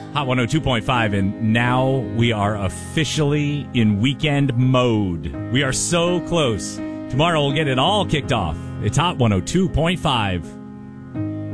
Hot 102.5, and now we are officially in weekend mode. We are so close. Tomorrow we'll get it all kicked off. It's Hot 102.5.